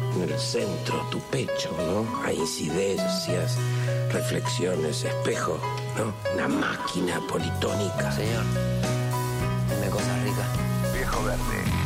En el centro, tu pecho, ¿no? Hay incidencias, reflexiones, espejo, ¿no? Una máquina politónica. Señor, dime cosas ricas. Viejo Verde.